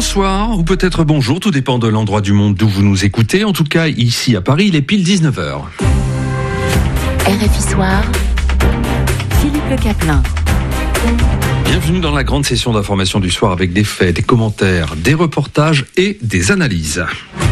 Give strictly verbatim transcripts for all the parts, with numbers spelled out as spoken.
Bonsoir, ou peut-être bonjour, tout dépend de l'endroit du monde d'où vous nous écoutez. En tout cas, ici à Paris, il est pile dix-neuf heures. R F I Soir, Philippe Le Caplin. Bienvenue dans la grande session d'information du soir avec des faits, des commentaires, des reportages et des analyses.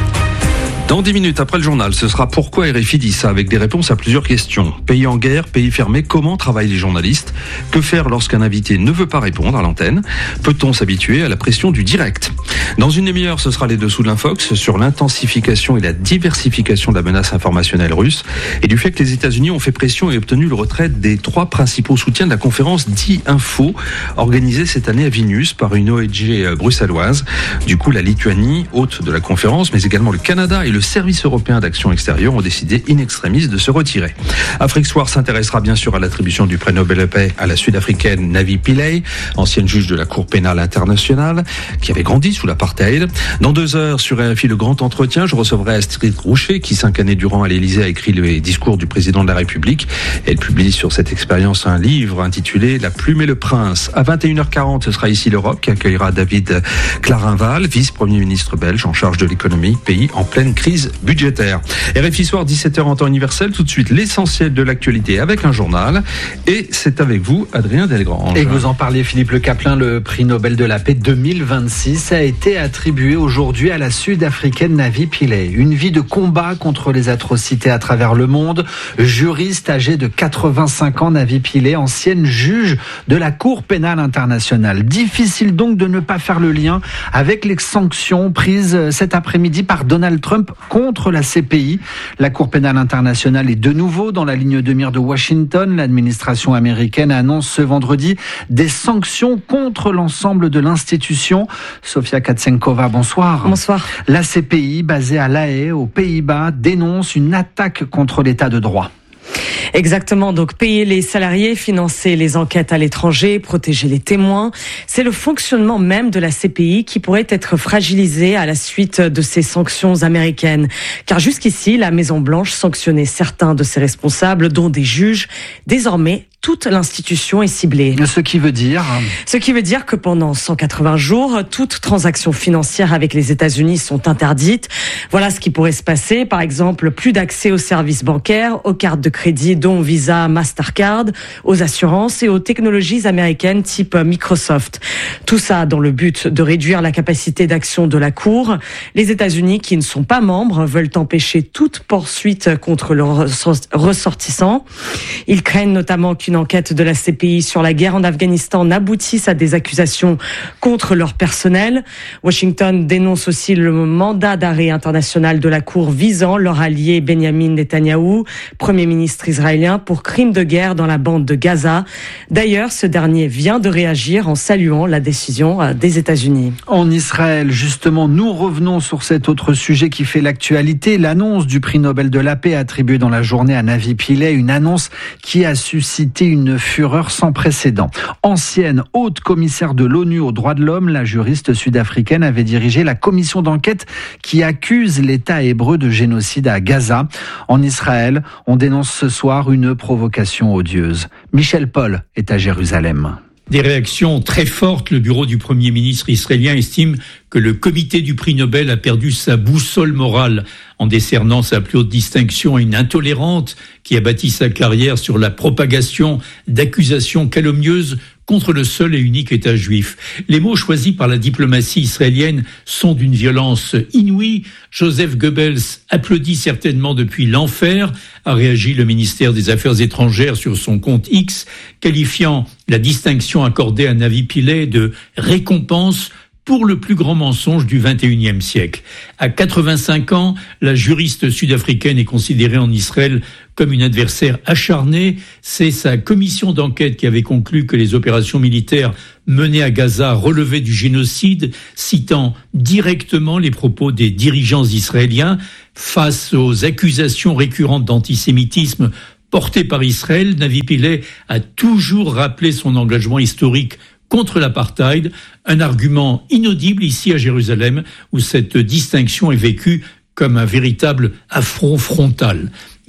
Dans dix minutes après le journal, ce sera Pourquoi R F I dit ça, avec des réponses à plusieurs questions. Pays en guerre, pays fermé, comment travaillent les journalistes? Que faire lorsqu'un invité ne veut pas répondre à l'antenne? Peut-on s'habituer à la pression du direct? Dans une demi-heure, ce sera les dessous de l'Infox sur l'intensification et la diversification de la menace informationnelle russe et du fait que les États-Unis ont fait pression et obtenu le retrait des trois principaux soutiens de la conférence DI-Info organisée cette année à Vilnius par une O N G bruxelloise. Du coup, la Lituanie, hôte de la conférence, mais également le Canada et le Service européen d'action extérieure ont décidé in extremis de se retirer. Afrique Soir s'intéressera bien sûr à l'attribution du prix Nobel de paix à la Sud-Africaine Navi Pillay, ancienne juge de la Cour pénale internationale, qui avait grandi sous l'apartheid. Dans deux heures, sur R F I, le grand entretien, je recevrai Astrid Rouchet, qui cinq années durant à l'Élysée a écrit les discours du président de la République. Elle publie sur cette expérience un livre intitulé La plume et le prince. À vingt et une heures quarante, ce sera ici l'Europe qui accueillera David Clarinval, vice-premier ministre belge en charge de l'économie, pays en pleine crise budgétaire. R F I Soir, dix-sept heures en temps universel. Tout de suite, l'essentiel de l'actualité avec un journal. Et c'est avec vous, Adrien Delgrange. Et vous en parliez, Philippe Le Caplin, le prix Nobel de la paix deux mille vingt-six a été attribué aujourd'hui à la Sud-Africaine Navi Pillay. Une vie de combat contre les atrocités à travers le monde. Juriste âgée de quatre-vingt-cinq ans, Navi Pillay, ancienne juge de la Cour pénale internationale. Difficile donc de ne pas faire le lien avec les sanctions prises cet après-midi par Donald Trump contre la C P I. La Cour pénale internationale est de nouveau dans la ligne de mire de Washington. L'administration américaine annonce ce vendredi des sanctions contre l'ensemble de l'institution. Sofia Katsenkova, bonsoir. Bonsoir. La C P I, basée à La Haye, aux Pays-Bas, dénonce une attaque contre l'état de droit. Exactement, donc payer les salariés, financer les enquêtes à l'étranger, protéger les témoins, c'est le fonctionnement même de la C P I qui pourrait être fragilisé à la suite de ces sanctions américaines. Car jusqu'ici, la Maison-Blanche sanctionnait certains de ses responsables, dont des juges. Désormais, toute l'institution est ciblée. Ce qui veut dire Ce qui veut dire que pendant cent quatre-vingts jours, toutes transactions financières avec les États-Unis sont interdites. Voilà ce qui pourrait se passer. Par exemple, plus d'accès aux services bancaires, aux cartes de crédit dont Visa, Mastercard, aux assurances et aux technologies américaines type Microsoft. Tout ça dans le but de réduire la capacité d'action de la Cour. Les États-Unis, qui ne sont pas membres, veulent empêcher toute poursuite contre leurs ressortissants. Ils craignent notamment qu'une Une enquête de la C P I sur la guerre en Afghanistan n'aboutisse à des accusations contre leur personnel. Washington dénonce aussi le mandat d'arrêt international de la Cour visant leur allié Benjamin Netanyahou, Premier ministre israélien, pour crimes de guerre dans la bande de Gaza. D'ailleurs, ce dernier vient de réagir en saluant la décision des États-Unis. En Israël, justement, nous revenons sur cet autre sujet qui fait l'actualité, l'annonce du prix Nobel de la paix attribué dans la journée à Navi Pillay, une annonce qui a suscité une fureur sans précédent. Ancienne haute commissaire de l'ONU aux droits de l'homme, la juriste sud-africaine avait dirigé la commission d'enquête qui accuse l'État hébreu de génocide à Gaza. En Israël, on dénonce ce soir une provocation odieuse. Michel Paul est à Jérusalem. Des réactions très fortes. Le bureau du Premier ministre israélien estime que le comité du prix Nobel a perdu sa boussole morale en décernant sa plus haute distinction à une intolérante qui a bâti sa carrière sur la propagation d'accusations calomnieuses contre le seul et unique État juif. Les mots choisis par la diplomatie israélienne sont d'une violence inouïe. Joseph Goebbels applaudit certainement depuis l'enfer, a réagi le ministère des Affaires étrangères sur son compte X, qualifiant la distinction accordée à Navi Pillay de récompense pour le plus grand mensonge du vingt et unième siècle. À quatre-vingt-cinq ans, la juriste sud-africaine est considérée en Israël comme une adversaire acharnée. C'est sa commission d'enquête qui avait conclu que les opérations militaires menées à Gaza relevaient du génocide, citant directement les propos des dirigeants israéliens face aux accusations récurrentes d'antisémitisme portées par Israël. Navi Pillay a toujours rappelé son engagement historique contre l'apartheid, un argument inaudible ici à Jérusalem, où cette distinction est vécue comme un véritable affront frontal.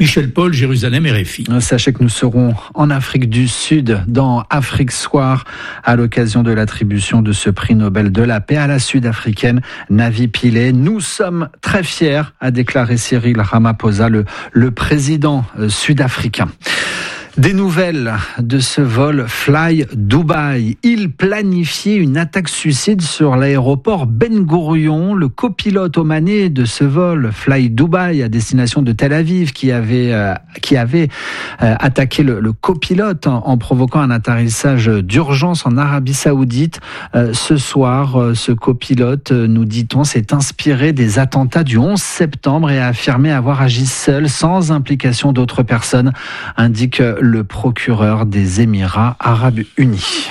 Michel Paul, Jérusalem, R F I. Sachez que nous serons en Afrique du Sud, dans Afrique Soir, à l'occasion de l'attribution de ce prix Nobel de la paix à la Sud-Africaine Navi Pillay. Nous sommes très fiers, a déclaré Cyril Ramaphosa, le, le président sud-africain. Des nouvelles de ce vol Fly Dubai. Il planifiait une attaque suicide sur l'aéroport Ben Gourion. Le copilote aux manées de ce vol Fly Dubai à destination de Tel Aviv qui avait, euh, qui avait euh, attaqué le, le copilote en, en provoquant un atterrissage d'urgence en Arabie Saoudite. Euh, ce soir, euh, ce copilote, euh, nous dit-on, s'est inspiré des attentats du onze septembre et a affirmé avoir agi seul, sans implication d'autres personnes, indique le procureur des Émirats Arabes Unis.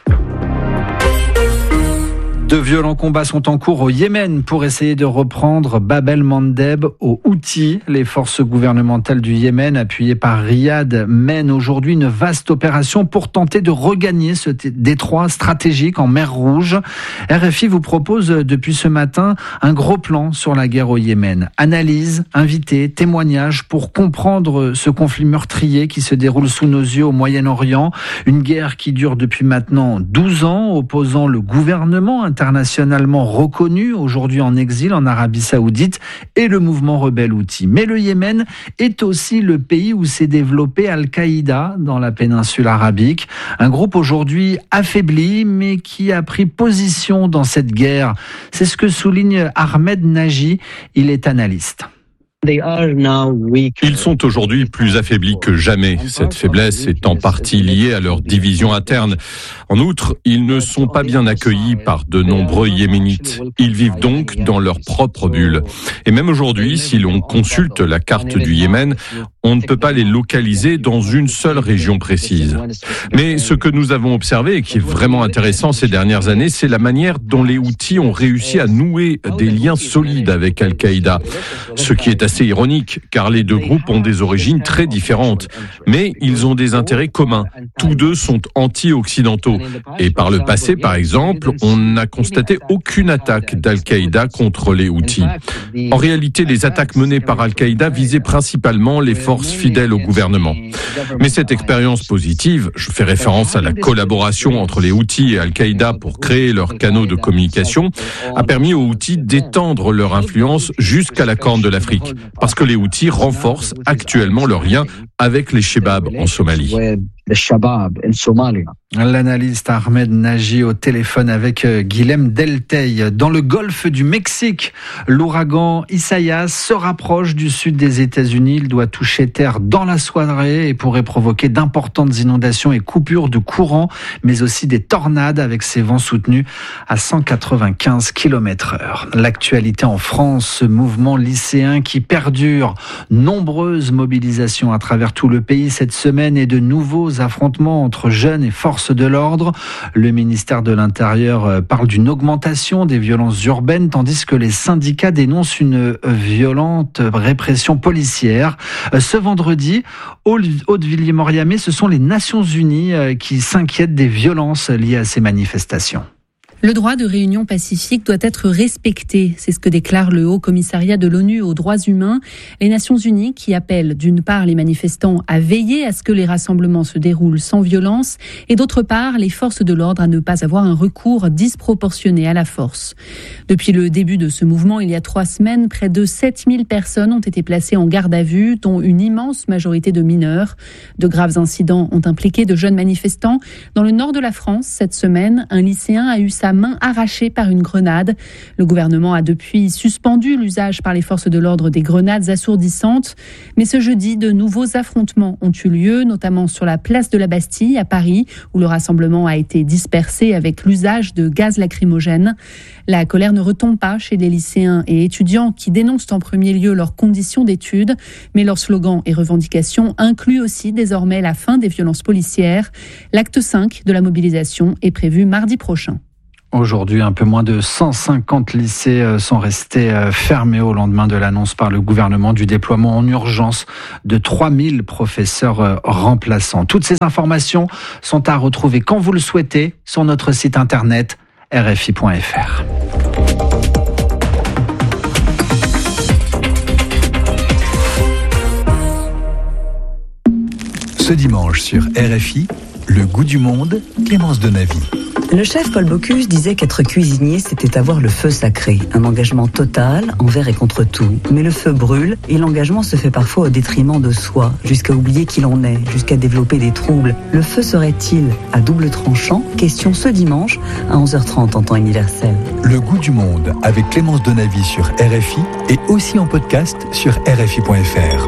De violents combats sont en cours au Yémen pour essayer de reprendre Bab el-Mandeb aux Houthis. Les forces gouvernementales du Yémen, appuyées par Riyad, mènent aujourd'hui une vaste opération pour tenter de regagner ce détroit stratégique en mer Rouge. R F I vous propose depuis ce matin un gros plan sur la guerre au Yémen. Analyse, invités, témoignages pour comprendre ce conflit meurtrier qui se déroule sous nos yeux au Moyen-Orient. Une guerre qui dure depuis maintenant douze ans, opposant le gouvernement internationalement reconnu, aujourd'hui en exil en Arabie Saoudite, et le mouvement rebelle Houthi. Mais le Yémen est aussi le pays où s'est développé Al-Qaïda dans la péninsule arabique. Un groupe aujourd'hui affaibli, mais qui a pris position dans cette guerre. C'est ce que souligne Ahmed Nagy. Il est analyste. Ils sont aujourd'hui plus affaiblis que jamais. Cette faiblesse est en partie liée à leur division interne. En outre, ils ne sont pas bien accueillis par de nombreux Yéménites. Ils vivent donc dans leur propre bulle. Et même aujourd'hui, si l'on consulte la carte du Yémen, on ne peut pas les localiser dans une seule région précise. Mais ce que nous avons observé et qui est vraiment intéressant ces dernières années, c'est la manière dont les Houthis ont réussi à nouer des liens solides avec Al-Qaïda. Ce qui est assez ironique, car les deux groupes ont des origines très différentes. Mais ils ont des intérêts communs. Tous deux sont anti-occidentaux. Et par le passé, par exemple, on n'a constaté aucune attaque d'Al-Qaïda contre les Houthis. En réalité, les attaques menées par Al-Qaïda visaient principalement les forces fidèles au gouvernement. Mais cette expérience positive, je fais référence à la collaboration entre les Houthis et Al-Qaïda pour créer leurs canaux de communication, a permis aux Houthis d'étendre leur influence jusqu'à la Corne de l'Afrique. Parce que les Houthis renforcent actuellement leurs liens avec les Chebab en Somalie. L'analyste Ahmed Nagy au téléphone avec Guilhem Delteil. Dans le golfe du Mexique, l'ouragan Isaias se rapproche du sud des États-Unis. Il doit toucher terre dans la soirée et pourrait provoquer d'importantes inondations et coupures de courant, mais aussi des tornades avec ses vents soutenus à cent quatre-vingt-quinze kilomètres heure. L'actualité en France, ce mouvement lycéen qui perdure. Nombreuses mobilisations à travers tout le pays cette semaine et de nouveaux affrontements entre jeunes et forces de l'ordre. Le ministère de l'Intérieur parle d'une augmentation des violences urbaines, tandis que les syndicats dénoncent une violente répression policière. Ce vendredi, Haute-Villiers-Mauriamet, ce sont les Nations Unies qui s'inquiètent des violences liées à ces manifestations. Le droit de réunion pacifique doit être respecté. C'est ce que déclare le Haut Commissariat de l'ONU aux droits humains. Les Nations Unies qui appellent d'une part les manifestants à veiller à ce que les rassemblements se déroulent sans violence et d'autre part les forces de l'ordre à ne pas avoir un recours disproportionné à la force. Depuis le début de ce mouvement, il y a trois semaines, près de sept mille personnes ont été placées en garde à vue, dont une immense majorité de mineurs. De graves incidents ont impliqué de jeunes manifestants. Dans le nord de la France, cette semaine, un lycéen a eu sa main arrachée par une grenade. Le gouvernement a depuis suspendu l'usage par les forces de l'ordre des grenades assourdissantes. Mais ce jeudi, de nouveaux affrontements ont eu lieu, notamment sur la place de la Bastille à Paris, où le rassemblement a été dispersé avec l'usage de gaz lacrymogène. La colère ne retombe pas chez les lycéens et étudiants qui dénoncent en premier lieu leurs conditions d'études, mais leurs slogans et revendications incluent aussi désormais la fin des violences policières. L'acte cinq de la mobilisation est prévu mardi prochain. Aujourd'hui, un peu moins de cent cinquante lycées sont restés fermés au lendemain de l'annonce par le gouvernement du déploiement en urgence de trois mille professeurs remplaçants. Toutes ces informations sont à retrouver quand vous le souhaitez sur notre site internet r f i point f r. Ce dimanche sur R F I, le goût du monde, Clémence Donavy. Le chef Paul Bocuse disait qu'être cuisinier, c'était avoir le feu sacré, un engagement total envers et contre tout. Mais le feu brûle et l'engagement se fait parfois au détriment de soi, jusqu'à oublier qui l'on est, jusqu'à développer des troubles. Le feu serait-il à double tranchant? Question ce dimanche à onze heures trente en temps universel. Le goût du monde avec Clémence Donavy sur R F I et aussi en podcast sur R F I point F R.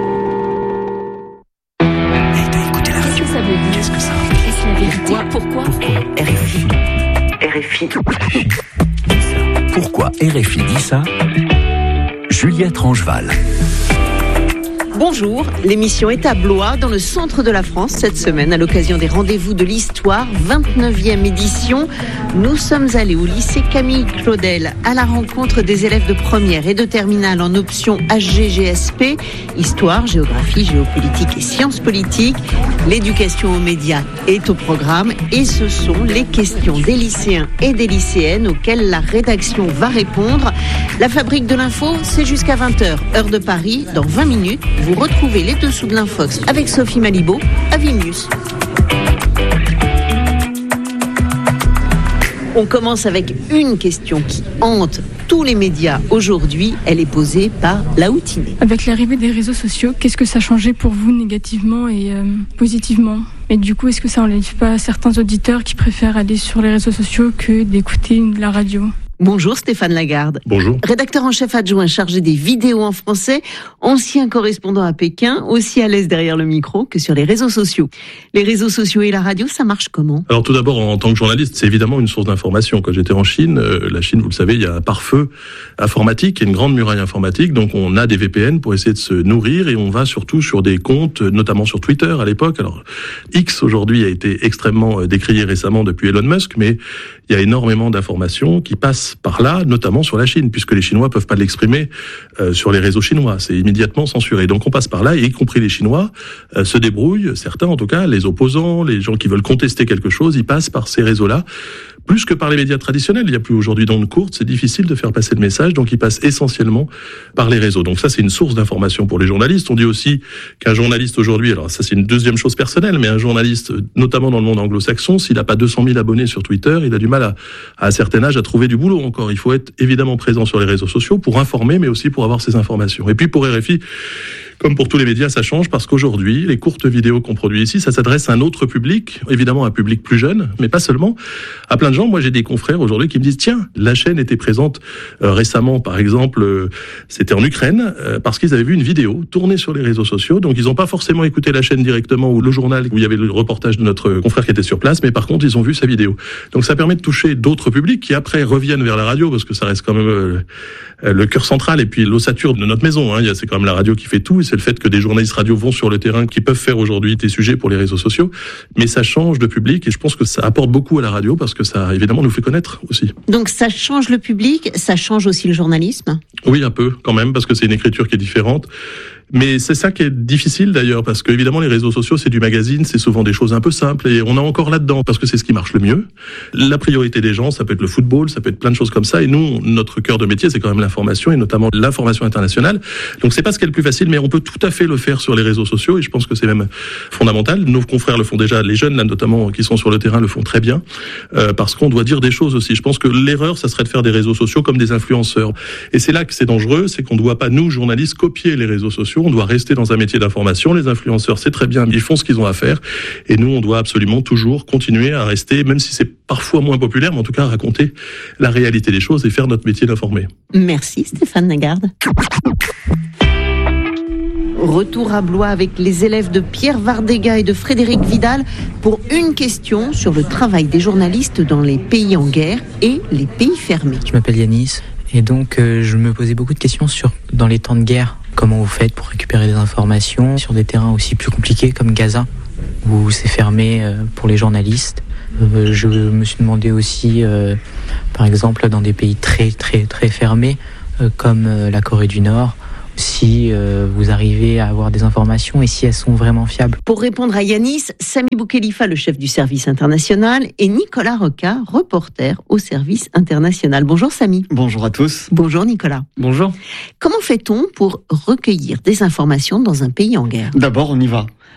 Pourquoi R F I R F I Pourquoi R F I dit ça? Juliette Rangeval. Bonjour, l'émission est à Blois, dans le centre de la France, cette semaine, à l'occasion des Rendez-vous de l'Histoire, vingt-neuvième édition. Nous sommes allés au lycée Camille Claudel, à la rencontre des élèves de première et de terminale en option H G G S P, Histoire, Géographie, Géopolitique et Sciences politiques. L'éducation aux médias est au programme et ce sont les questions des lycéens et des lycéennes auxquelles la rédaction va répondre. La fabrique de l'info, c'est jusqu'à vingt heures, heure de Paris, dans vingt minutes. Vous retrouvez les dessous de l'Infox avec Sophie Malibaud à Vilnius. On commence avec une question qui hante tous les médias aujourd'hui. Elle est posée par Laoutinée. Avec l'arrivée des réseaux sociaux, qu'est-ce que ça a changé pour vous négativement et euh, positivement? Et du coup, est-ce que ça n'enlève pas certains auditeurs qui préfèrent aller sur les réseaux sociaux que d'écouter la radio? Bonjour Stéphane Lagarde. Bonjour. Rédacteur en chef adjoint chargé des vidéos en français, ancien correspondant à Pékin, aussi à l'aise derrière le micro que sur les réseaux sociaux. Les réseaux sociaux et la radio, ça marche comment? Alors tout d'abord, en tant que journaliste, c'est évidemment une source d'information. Quand j'étais en Chine, euh, la Chine, vous le savez, il y a un pare-feu informatique, il y a une grande muraille informatique, donc on a des V P N pour essayer de se nourrir et on va surtout sur des comptes, notamment sur Twitter à l'époque. Alors X aujourd'hui a été extrêmement décrié récemment depuis Elon Musk, mais il y a énormément d'informations qui passent par là, notamment sur la Chine, puisque les Chinois peuvent pas l'exprimer euh, sur les réseaux chinois. C'est immédiatement censuré. Donc on passe par là, et y compris les Chinois euh, se débrouillent, certains en tout cas, les opposants, les gens qui veulent contester quelque chose, ils passent par ces réseaux-là. Plus que par les médias traditionnels, il n'y a plus aujourd'hui d'ondes courtes, c'est difficile de faire passer le message, donc ils passent essentiellement par les réseaux. Donc ça, c'est une source d'information pour les journalistes. On dit aussi qu'un journaliste aujourd'hui, alors ça c'est une deuxième chose personnelle, mais un journaliste, notamment dans le monde anglo-saxon, s'il n'a pas deux cent mille abonnés sur Twitter, il a du mal à, à un certain âge à trouver du boulot encore. Il faut être évidemment présent sur les réseaux sociaux pour informer, mais aussi pour avoir ces informations. Et puis pour R F I, comme pour tous les médias, ça change parce qu'aujourd'hui, les courtes vidéos qu'on produit ici, ça s'adresse à un autre public, évidemment un public plus jeune, mais pas seulement, à plein de gens. Moi, j'ai des confrères aujourd'hui qui me disent, tiens, la chaîne était présente euh, récemment, par exemple, euh, c'était en Ukraine, euh, parce qu'ils avaient vu une vidéo tournée sur les réseaux sociaux, donc ils n'ont pas forcément écouté la chaîne directement ou le journal où il y avait le reportage de notre confrère qui était sur place, mais par contre, ils ont vu sa vidéo. Donc ça permet de toucher d'autres publics qui après reviennent vers la radio, parce que ça reste quand même euh, le cœur central et puis l'ossature de notre maison. Hein. C'est quand même la radio qui fait tout, et c'est le fait que des journalistes radio vont sur le terrain qui peuvent faire aujourd'hui des sujets pour les réseaux sociaux, mais ça change de public et je pense que ça apporte beaucoup à la radio parce que ça évidemment nous fait connaître aussi. Donc ça change le public, ça change aussi le journalisme? Oui, un peu quand même, parce que c'est une écriture qui est différente. Mais c'est ça qui est difficile d'ailleurs, parce que évidemment les réseaux sociaux c'est du magazine, c'est souvent des choses un peu simples et on est encore là-dedans parce que c'est ce qui marche le mieux. La priorité des gens, ça peut être le football, ça peut être plein de choses comme ça, et nous, notre cœur de métier c'est quand même l'information et notamment l'information internationale. Donc c'est pas ce qui est le plus facile, mais on peut tout à fait le faire sur les réseaux sociaux et je pense que c'est même fondamental. Nos confrères le font déjà, les jeunes là notamment qui sont sur le terrain le font très bien, euh, parce qu'on doit dire des choses aussi. Je pense que l'erreur ça serait de faire des réseaux sociaux comme des influenceurs. Et c'est là que c'est dangereux, c'est qu'on ne doit pas nous journalistes copier les réseaux sociaux. On doit rester dans un métier d'information. Les influenceurs, c'est très bien, ils font ce qu'ils ont à faire. Et nous, on doit absolument toujours continuer à rester, même si c'est parfois moins populaire, mais en tout cas raconter la réalité des choses et faire notre métier d'informer. Merci Stéphane Lagarde. Retour à Blois avec les élèves de Pierre Vardega et de Frédéric Vidal pour une question sur le travail des journalistes dans les pays en guerre et les pays fermés. Je m'appelle Yanis et donc euh, je me posais beaucoup de questions sur dans les temps de guerre. Comment vous faites pour récupérer des informations sur des terrains aussi plus compliqués comme Gaza, où c'est fermé pour les journalistes. Euh, je me suis demandé aussi, euh, par exemple, dans des pays très très très fermés, euh, comme euh, la Corée du Nord, si euh, vous arrivez à avoir des informations et si elles sont vraiment fiables. Pour répondre à Yanis, Sami Boukhelifa, le chef du service international, et Nicolas Roca, reporter au service international. Bonjour Sami. Bonjour à tous. Bonjour Nicolas. Bonjour. Comment fait-on pour recueillir des informations dans un pays en guerre ? D'abord, on y va.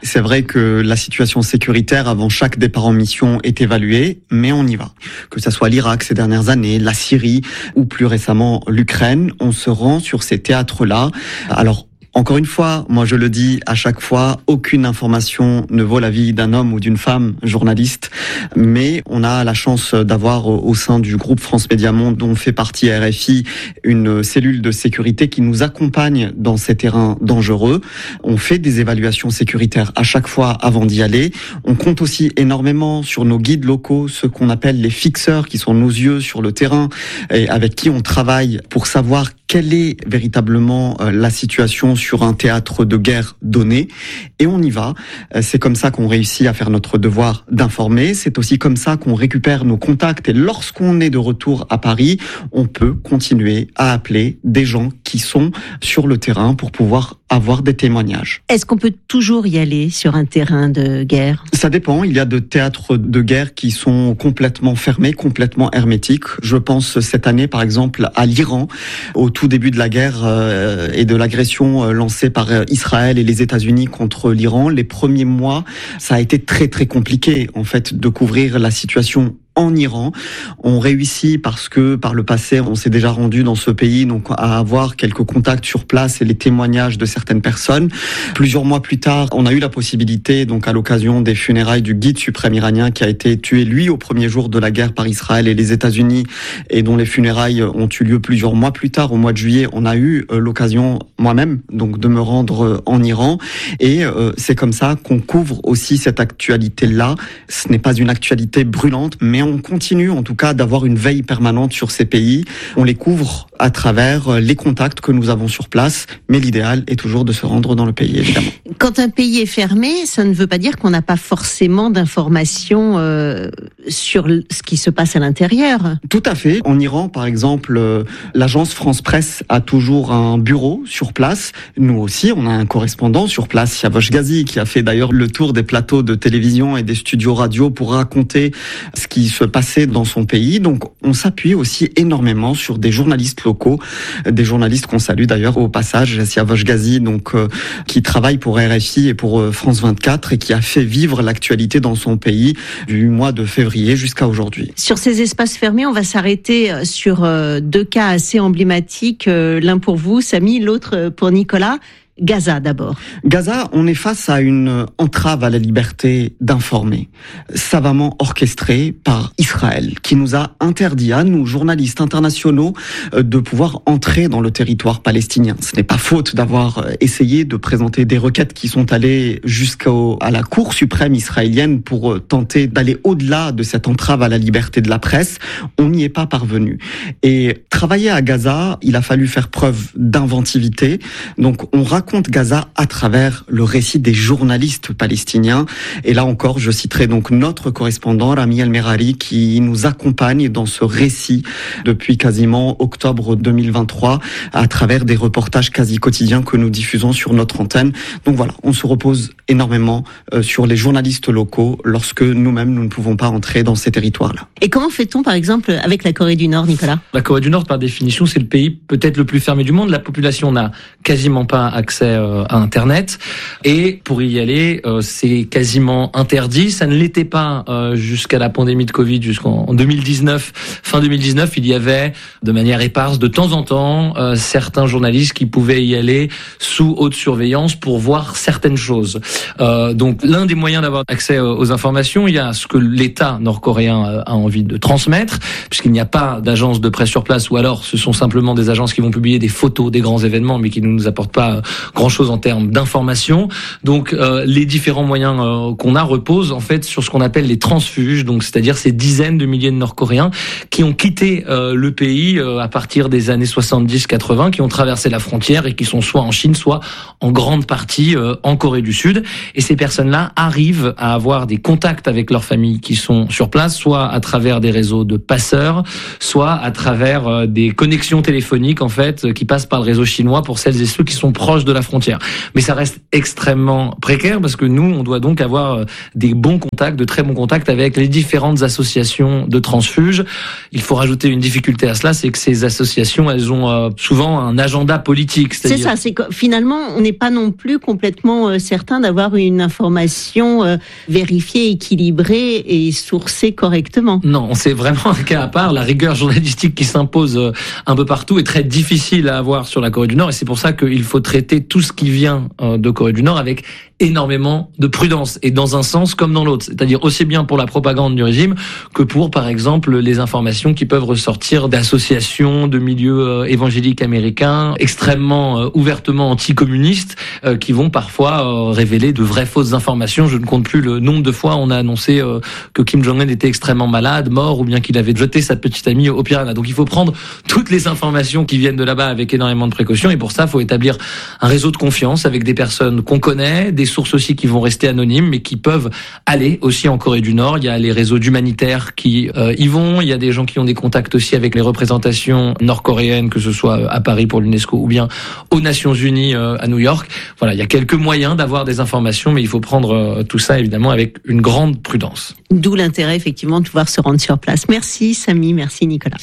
C'est vrai que la situation sécuritaire avant chaque départ en mission est évaluée, mais on y va. Que ça soit l'Irak ces dernières années, la Syrie ou plus récemment l'Ukraine, on se rend sur ces théâtres-là. Alors, encore une fois, moi je le dis à chaque fois, aucune information ne vaut la vie d'un homme ou d'une femme journaliste, mais on a la chance d'avoir au sein du groupe France Média Monde, dont fait partie R F I, une cellule de sécurité qui nous accompagne dans ces terrains dangereux. On fait des évaluations sécuritaires à chaque fois avant d'y aller. On compte aussi énormément sur nos guides locaux, ceux qu'on appelle les fixeurs, qui sont nos yeux sur le terrain et avec qui on travaille pour savoir quelle est véritablement la situation sur un théâtre de guerre donné, et on y va. C'est comme ça qu'on réussit à faire notre devoir d'informer, c'est aussi comme ça qu'on récupère nos contacts, et lorsqu'on est de retour à Paris, on peut continuer à appeler des gens qui sont sur le terrain pour pouvoir avoir des témoignages. Est-ce qu'on peut toujours y aller sur un terrain de guerre ? Ça dépend, il y a de théâtres de guerre qui sont complètement fermés, complètement hermétiques. Je pense cette année par exemple à l'Iran, au tout début de la guerre euh, et de l'agression euh, lancée par Israël et les États-Unis contre l'Iran. Les premiers mois, ça a été très très compliqué en fait de couvrir la situation en Iran. On réussit parce que par le passé, on s'est déjà rendu dans ce pays, donc à avoir quelques contacts sur place et les témoignages de certaines personnes. Plusieurs mois plus tard, on a eu la possibilité, donc à l'occasion des funérailles du guide suprême iranien qui a été tué lui au premier jour de la guerre par Israël et les États-Unis, et dont les funérailles ont eu lieu plusieurs mois plus tard, au mois de juillet. On a eu l'occasion moi-même donc de me rendre en Iran, et euh, c'est comme ça qu'on couvre aussi cette actualité-là. Ce n'est pas une actualité brûlante, mais on continue en tout cas d'avoir une veille permanente sur ces pays. On les couvre à travers les contacts que nous avons sur place, mais l'idéal est toujours de se rendre dans le pays, évidemment. Quand un pays est fermé, ça ne veut pas dire qu'on n'a pas forcément d'informations euh, sur ce qui se passe à l'intérieur. Tout à fait. En Iran, par exemple, euh, l'agence France Presse a toujours un bureau sur place. Nous aussi, on a un correspondant sur place, Yavosh Ghazi, qui a fait d'ailleurs le tour des plateaux de télévision et des studios radio pour raconter ce qui se passait dans son pays. Donc, on s'appuie aussi énormément sur des journalistes locaux, des journalistes qu'on salue d'ailleurs au passage, Yavosh Ghazi, donc euh, qui travaille pour R F I et pour euh, France vingt-quatre et qui a fait vivre l'actualité dans son pays du mois de février jusqu'à aujourd'hui. Sur ces espaces fermés, on va s'arrêter sur euh, deux cas assez emblématiques, euh, l'un pour vous, Samy, l'autre pour Nicolas. Gaza d'abord. Gaza, on est face à une entrave à la liberté d'informer, savamment orchestrée par Israël, qui nous a interdit à nous, journalistes internationaux, de pouvoir entrer dans le territoire palestinien. Ce n'est pas faute d'avoir essayé de présenter des requêtes qui sont allées jusqu'à la Cour suprême israélienne pour tenter d'aller au-delà de cette entrave à la liberté de la presse. On n'y est pas parvenu. Et travailler à Gaza, il a fallu faire preuve d'inventivité. Donc on raconte raconte Gaza à travers le récit des journalistes palestiniens. Et là encore, je citerai donc notre correspondant Rami El-Merari qui nous accompagne dans ce récit depuis quasiment octobre deux mille vingt-trois à travers des reportages quasi quotidiens que nous diffusons sur notre antenne. Donc voilà, on se repose énormément euh, sur les journalistes locaux lorsque nous-mêmes nous ne pouvons pas entrer dans ces territoires-là. Et comment fait-on par exemple avec la Corée du Nord, Nicolas ? La Corée du Nord, par définition, c'est le pays peut-être le plus fermé du monde. La population n'a quasiment pas accès à Internet. Et pour y aller, euh, c'est quasiment interdit. Ça ne l'était pas euh, jusqu'à la pandémie de Covid, jusqu'en deux mille dix-neuf. Fin deux mille dix-neuf, il y avait de manière éparse, de temps en temps, euh, certains journalistes qui pouvaient y aller sous haute surveillance pour voir certaines choses. Euh, donc, l'un des moyens d'avoir accès aux informations, il y a ce que l'État nord-coréen a envie de transmettre, puisqu'il n'y a pas d'agence de presse sur place, ou alors ce sont simplement des agences qui vont publier des photos des grands événements, mais qui ne nous apportent pas grand-chose en termes d'information. Donc, euh, les différents moyens euh, qu'on a reposent en fait sur ce qu'on appelle les transfuges, donc c'est-à-dire ces dizaines de milliers de Nord-Coréens qui ont quitté euh, le pays euh, à partir des années soixante-dix quatre-vingts, qui ont traversé la frontière et qui sont soit en Chine, soit en grande partie euh, en Corée du Sud. Et ces personnes-là arrivent à avoir des contacts avec leurs familles qui sont sur place, soit à travers des réseaux de passeurs, soit à travers euh, des connexions téléphoniques en fait qui passent par le réseau chinois pour celles et ceux qui sont proches de de la frontière. Mais ça reste extrêmement précaire parce que nous, on doit donc avoir des bons contacts, de très bons contacts avec les différentes associations de transfuges. Il faut rajouter une difficulté à cela, c'est que ces associations, elles ont euh, souvent un agenda politique. C'est ça, c'est que finalement, on n'est pas non plus complètement euh, certain d'avoir une information euh, vérifiée, équilibrée et sourcée correctement. Non, c'est vraiment un cas à part. La rigueur journalistique qui s'impose euh, un peu partout est très difficile à avoir sur la Corée du Nord, et c'est pour ça qu'il faut traiter tout ce qui vient euh, de Corée du Nord avec énormément de prudence, et dans un sens comme dans l'autre, c'est-à-dire aussi bien pour la propagande du régime que pour, par exemple, les informations qui peuvent ressortir d'associations de milieux euh, évangéliques américains extrêmement euh, ouvertement anticommunistes euh, qui vont parfois euh, révéler de vraies fausses informations. Je ne compte plus le nombre de fois on a annoncé euh, que Kim Jong-un était extrêmement malade, mort, ou bien qu'il avait jeté sa petite amie au piranha. Donc il faut prendre toutes les informations qui viennent de là-bas avec énormément de précautions, et pour ça, il faut établir un réseau de confiance avec des personnes qu'on connaît, des sources aussi qui vont rester anonymes, mais qui peuvent aller aussi en Corée du Nord. Il y a les réseaux d'humanitaires qui euh, y vont. Il y a des gens qui ont des contacts aussi avec les représentations nord-coréennes, que ce soit à Paris pour l'UNESCO ou bien aux Nations Unies euh, à New York. Voilà, il y a quelques moyens d'avoir des informations, mais il faut prendre euh, tout ça évidemment avec une grande prudence. D'où l'intérêt effectivement de pouvoir se rendre sur place. Merci Samy, merci Nicolas.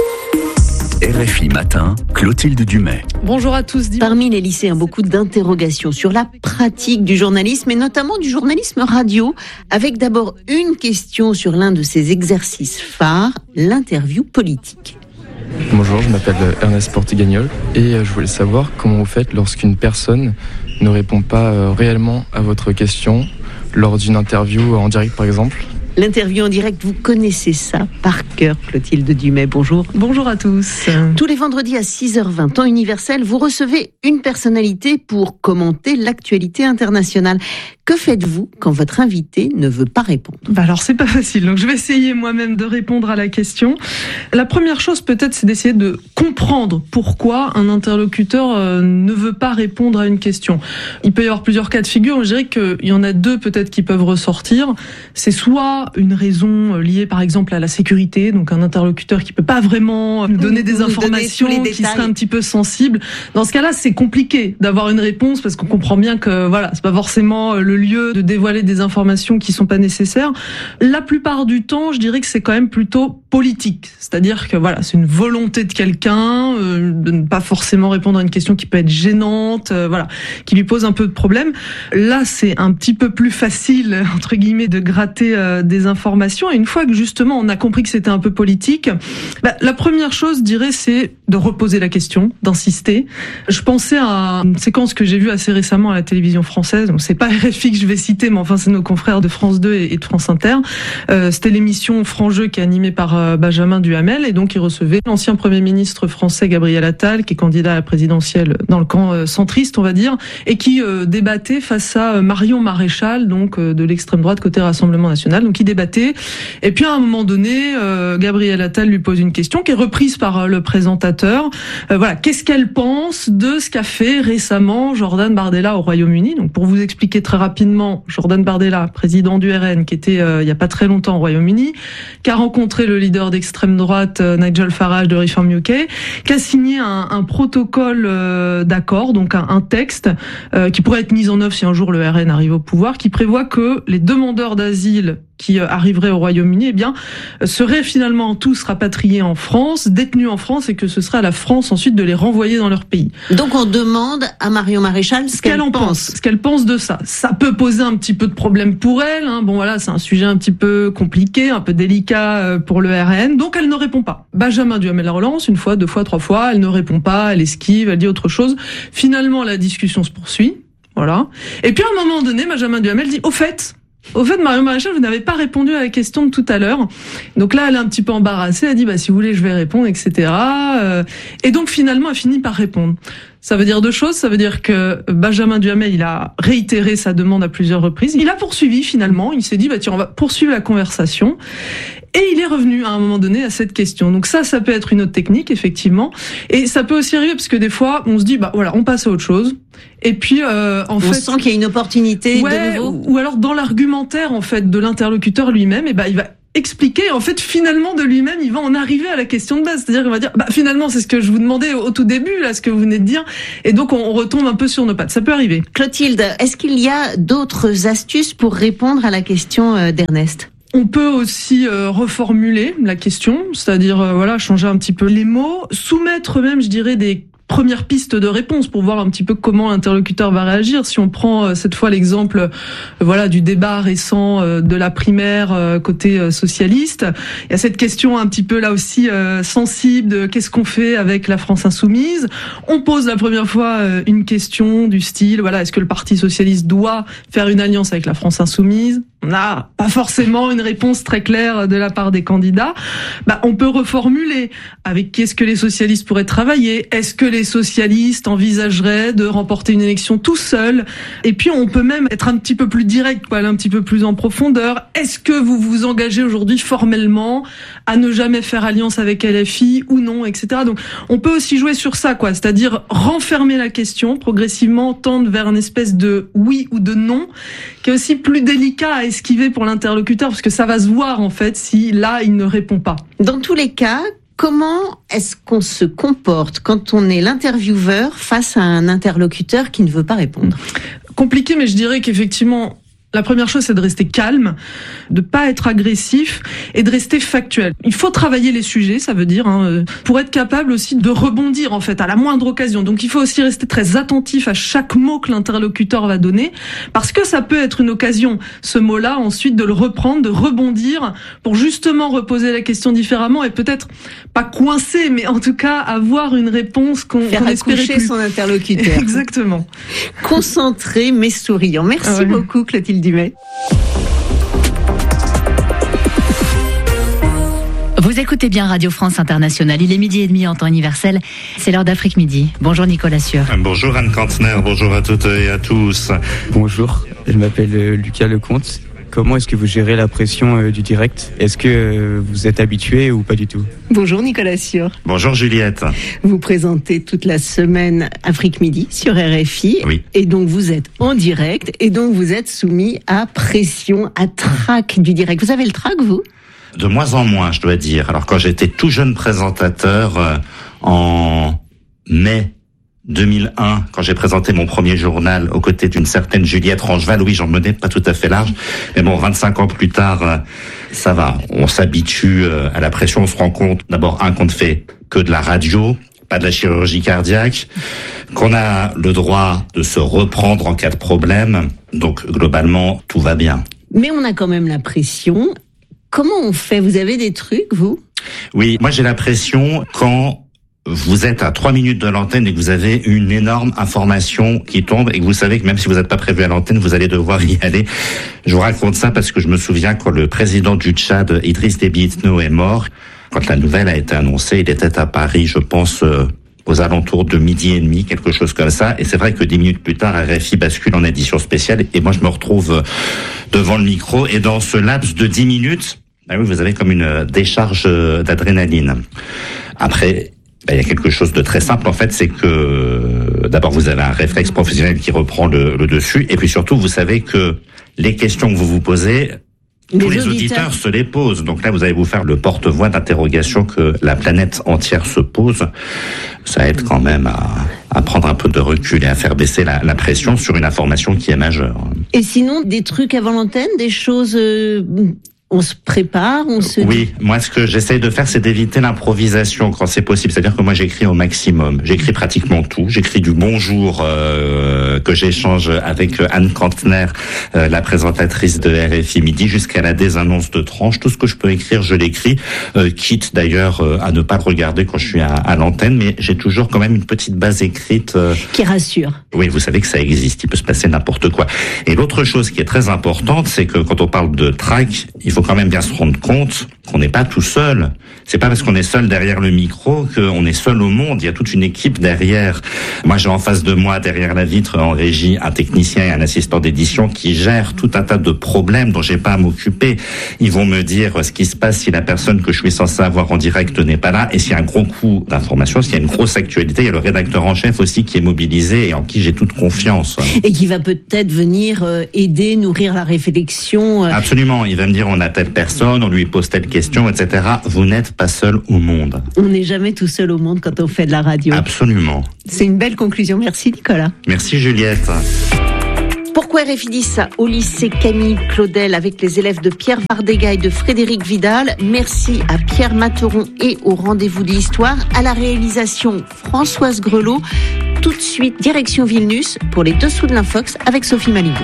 R F I Matin, Clotilde Dumais. Bonjour à tous. Parmi les lycéens, beaucoup d'interrogations sur la pratique du journalisme et notamment du journalisme radio, avec d'abord une question sur l'un de ces exercices phares, l'interview politique. Bonjour, je m'appelle Ernest Portigagnol et je voulais savoir comment vous faites lorsqu'une personne ne répond pas réellement à votre question lors d'une interview en direct par exemple. L'interview en direct, vous connaissez ça par cœur, Clotilde Dumais, bonjour. Bonjour à tous. Tous les vendredis à six heures vingt, temps universel, vous recevez une personnalité pour commenter l'actualité internationale. Que faites-vous quand votre invité ne veut pas répondre ? Bah alors c'est pas facile, donc je vais essayer moi-même de répondre à la question. La première chose peut-être, c'est d'essayer de comprendre pourquoi un interlocuteur euh, ne veut pas répondre à une question. Il peut y avoir plusieurs cas de figure, je dirais qu'il y en a deux peut-être qui peuvent ressortir. C'est soit une raison liée par exemple à la sécurité, donc un interlocuteur qui peut pas vraiment nous donner des informations, donner qui serait un petit peu sensible. Dans ce cas-là, c'est compliqué d'avoir une réponse parce qu'on comprend bien que voilà, c'est pas forcément le lieu de dévoiler des informations qui sont pas nécessaires. La plupart du temps, je dirais que c'est quand même plutôt politique, c'est-à-dire que voilà, c'est une volonté de quelqu'un euh, de ne pas forcément répondre à une question qui peut être gênante, euh, voilà, qui lui pose un peu de problème. Là, c'est un petit peu plus facile entre guillemets de gratter euh, des informations. Et une fois que justement on a compris que c'était un peu politique, bah, la première chose, je dirais, c'est de reposer la question, d'insister. Je pensais à une séquence que j'ai vue assez récemment à la télévision française. Donc c'est pas R F I que je vais citer, mais enfin c'est nos confrères de France deux et de France Inter. Euh, c'était l'émission Franc-Jeu qui est animée par euh, Benjamin Duhamel, et donc il recevait l'ancien Premier ministre français Gabriel Attal, qui est candidat à la présidentielle dans le camp euh, centriste, on va dire, et qui euh, débattait face à euh, Marion Maréchal, donc euh, de l'extrême droite côté Rassemblement National. Donc il débattait, et puis à un moment donné, euh, Gabriel Attal lui pose une question qui est reprise par euh, le présentateur. Euh, voilà, qu'est-ce qu'elle pense de ce qu'a fait récemment Jordan Bardella au Royaume-Uni ? Donc pour vous expliquer très rapidement, Jordan Bardella, président du R N, qui était euh, il y a pas très longtemps au Royaume-Uni, qui a rencontré le leader d'extrême droite euh, Nigel Farage de Reform U K, qui a signé un, un protocole euh, d'accord, donc un, un texte euh, qui pourrait être mis en œuvre si un jour le R N arrive au pouvoir, qui prévoit que les demandeurs d'asile qui arriveraient au Royaume-Uni, eh bien, seraient finalement tous rapatriés en France, détenus en France, et que ce serait à la France ensuite de les renvoyer dans leur pays. Donc on demande à Marion Maréchal ce, ce qu'elle, qu'elle en pense. pense. Ce qu'elle pense de ça. Ça peut poser un petit peu de problème pour elle. Hein. Bon voilà, c'est un sujet un petit peu compliqué, un peu délicat pour le R N. Donc elle ne répond pas. Benjamin Duhamel la relance une fois, deux fois, trois fois. Elle ne répond pas, elle esquive, elle dit autre chose. Finalement, la discussion se poursuit. Voilà. Et puis à un moment donné, Benjamin Duhamel dit, au fait... Au fait, Marion Maréchal, vous n'avez pas répondu à la question de tout à l'heure. Donc là, elle est un petit peu embarrassée. Elle dit, bah, si vous voulez, je vais répondre, et cetera. Et donc, finalement, elle finit par répondre. Ça veut dire deux choses. Ça veut dire que Benjamin Duhamel, il a réitéré sa demande à plusieurs reprises. Il a poursuivi, finalement. Il s'est dit, bah, tiens, on va poursuivre la conversation. Et il est revenu à un moment donné à cette question. Donc ça, ça peut être une autre technique, effectivement. Et ça peut aussi arriver parce que des fois, on se dit, bah voilà, on passe à autre chose. Et puis, euh, en on fait, on sent qu'il y a une opportunité ouais, de nouveau. Ou alors dans l'argumentaire en fait de l'interlocuteur lui-même, et ben il va expliquer. En fait, finalement, de lui-même, il va en arriver à la question de base. C'est-à-dire qu'il va dire, bah, finalement, c'est ce que je vous demandais au tout début, là, ce que vous venez de dire. Et donc, on retombe un peu sur nos pattes. Ça peut arriver. Clotilde, est-ce qu'il y a d'autres astuces pour répondre à la question d'Ernest ? On peut aussi euh, reformuler la question, c'est-à-dire euh, voilà, changer un petit peu les mots, soumettre même, je dirais, des première piste de réponse pour voir un petit peu comment l'interlocuteur va réagir. Si on prend euh, cette fois l'exemple euh, voilà du débat récent euh, de la primaire euh, côté euh, socialiste, il y a cette question un petit peu là aussi euh, sensible de qu'est-ce qu'on fait avec la France insoumise. On pose la première fois euh, une question du style voilà, est-ce que le Parti socialiste doit faire une alliance avec la France insoumise ? On n'a pas forcément une réponse très claire de la part des candidats. Bah, on peut reformuler avec qui est-ce que les socialistes pourraient travailler ? Est-ce que les socialistes envisageraient de remporter une élection tout seuls ? Et puis on peut même être un petit peu plus direct, quoi, aller un petit peu plus en profondeur. Est-ce que vous vous engagez aujourd'hui formellement à ne jamais faire alliance avec L F I ou non, et cetera. Donc on peut aussi jouer sur ça, quoi, c'est-à-dire renfermer la question, progressivement tendre vers une espèce de oui ou de non, qui est aussi plus délicat à esquiver pour l'interlocuteur, parce que ça va se voir en fait si là il ne répond pas. Dans tous les cas, comment est-ce qu'on se comporte quand on est l'intervieweur face à un interlocuteur qui ne veut pas répondre ? Compliqué, mais je dirais qu'effectivement, la première chose, c'est de rester calme, de pas être agressif et de rester factuel. Il faut travailler les sujets, ça veut dire, hein, pour être capable aussi de rebondir en fait à la moindre occasion. Donc il faut aussi rester très attentif à chaque mot que l'interlocuteur va donner, parce que ça peut être une occasion, ce mot-là, ensuite de le reprendre, de rebondir pour justement reposer la question différemment et peut-être pas coincer, mais en tout cas avoir une réponse qu'on, Faire qu'on espérait plus. son interlocuteur. Exactement. Concentré mais souriant. Merci ah ouais. beaucoup Clotilde Dumais. Vous écoutez bien Radio France Internationale. Il est midi et demi en temps universel. C'est l'heure d'Afrique Midi. Bonjour Nicolas Sieur. Bonjour Anne Kantner. Bonjour à toutes et à tous. Bonjour. Je m'appelle Lucas Lecomte. Comment est-ce que vous gérez la pression euh, du direct ? Est-ce que euh, vous êtes habitué ou pas du tout ? Bonjour Nicolas Sieur. Bonjour Juliette. Vous présentez toute la semaine Afrique Midi sur R F I. Oui. Et donc vous êtes en direct et donc vous êtes soumis à pression, à trac du direct. Vous avez le trac, vous ? De moins en moins, je dois dire. Alors quand j'étais tout jeune présentateur euh, en mai deux mille un, quand j'ai présenté mon premier journal aux côtés d'une certaine Juliette Rangeval, oui, j'en menais pas tout à fait large, mais bon, vingt-cinq ans plus tard, ça va, on s'habitue à la pression, on se rend compte, d'abord, un, qu'on ne fait que de la radio, pas de la chirurgie cardiaque, qu'on a le droit de se reprendre en cas de problème, donc globalement, tout va bien. Mais on a quand même la pression. Comment on fait ? Vous avez des trucs, vous ? Oui, moi j'ai la pression quand vous êtes à trois minutes de l'antenne et que vous avez une énorme information qui tombe et que vous savez que même si vous n'êtes pas prévu à l'antenne, vous allez devoir y aller. Je vous raconte ça parce que je me souviens quand le président du Tchad, Idriss Déby Itno, est mort, quand la nouvelle a été annoncée, il était à Paris, je pense, euh, aux alentours de midi et demi, quelque chose comme ça. Et c'est vrai que dix minutes plus tard, R F I bascule en édition spéciale et moi je me retrouve devant le micro et dans ce laps de dix minutes, ah oui, vous avez comme une décharge d'adrénaline. Après, ben, il y a quelque chose de très simple, en fait, c'est que d'abord vous avez un réflexe professionnel qui reprend le, le dessus, et puis surtout vous savez que les questions que vous vous posez, les tous les auditeurs. auditeurs se les posent. Donc là, vous allez vous faire le porte-voix d'interrogation que la planète entière se pose. Ça aide quand même à, à prendre un peu de recul et à faire baisser la, la pression sur une information qui est majeure. Et sinon, des trucs avant l'antenne, des choses... Euh... On se prépare, on se... Oui, moi ce que j'essaye de faire, c'est d'éviter l'improvisation quand c'est possible. C'est-à-dire que moi j'écris au maximum. J'écris pratiquement tout. J'écris du bonjour euh, que j'échange avec Anne Kantner, euh, la présentatrice de R F I Midi, jusqu'à la désannonce de tranche. Tout ce que je peux écrire, je l'écris, euh, quitte d'ailleurs euh, à ne pas le regarder quand je suis à, à l'antenne, mais j'ai toujours quand même une petite base écrite... Euh... Qui rassure. Oui, vous savez que ça existe, il peut se passer n'importe quoi. Et l'autre chose qui est très importante, c'est que quand on parle de track, il faut quand même bien se rendre compte qu'on n'est pas tout seul. C'est pas parce qu'on est seul derrière le micro qu'on est seul au monde. Il y a toute une équipe derrière. Moi, j'ai en face de moi, derrière la vitre, en régie, un technicien et un assistant d'édition qui gèrent tout un tas de problèmes dont j'ai pas à m'occuper. Ils vont me dire ce qui se passe si la personne que je suis censé avoir en direct n'est pas là. Et s'il y a un gros coup d'information, s'il y a une grosse actualité, il y a le rédacteur en chef aussi qui est mobilisé et en qui j'ai toute confiance. Et qui va peut-être venir aider, nourrir la réflexion. Absolument. Il va me dire on a telle personne, on lui pose telle question, et cetera. Vous n'êtes pas seul au monde. On n'est jamais tout seul au monde quand on fait de la radio. Absolument. C'est une belle conclusion. Merci Nicolas. Merci Juliette. Pourquoi R F I dit ça au lycée Camille Claudel avec les élèves de Pierre Vardega et de Frédéric Vidal. Merci à Pierre Materon et au rendez-vous de l'histoire, à la réalisation Françoise Grelot. Tout de suite, direction Vilnius pour les dessous de l'Infox avec Sophie Malibu.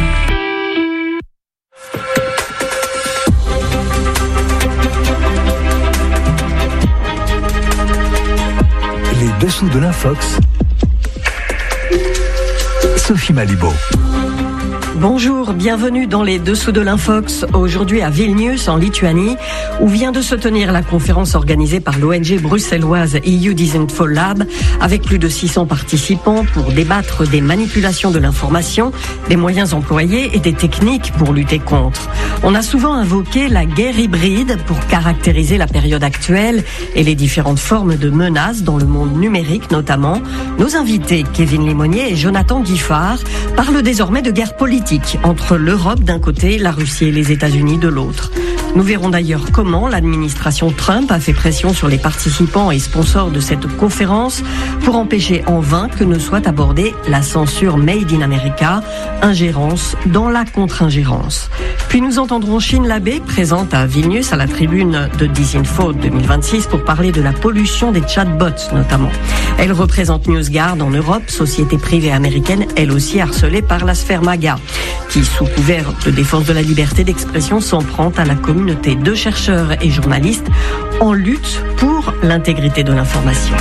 Les dessous de l'Infox. Sophie Malibaud. Bonjour, bienvenue dans les Dessous de l'Infox, aujourd'hui à Vilnius, en Lituanie, où vient de se tenir la conférence organisée par l'O N G bruxelloise E U Disinfo Lab, avec plus de six cents participants pour débattre des manipulations de l'information, des moyens employés et des techniques pour lutter contre. On a souvent invoqué la guerre hybride pour caractériser la période actuelle et les différentes formes de menaces dans le monde numérique notamment. Nos invités, Kevin Lemonnier et Jonathan Guiffard, parlent désormais de guerre politique entre l'Europe d'un côté, la Russie et les États-Unis de l'autre. Nous verrons d'ailleurs comment l'administration Trump a fait pression sur les participants et sponsors de cette conférence pour empêcher en vain que ne soit abordée la censure Made in America, ingérence dans la contre-ingérence. Puis nous entendrons Chine Labé, présente à Vilnius à la tribune de Disinfo deux mille vingt-six pour parler de la pollution des chatbots notamment. Elle représente NewsGuard en Europe, société privée américaine, elle aussi harcelée par la sphère MAGA, qui, sous couvert de défense de la liberté d'expression, s'en prend à la communauté de chercheurs et journalistes en lutte pour l'intégrité de l'information.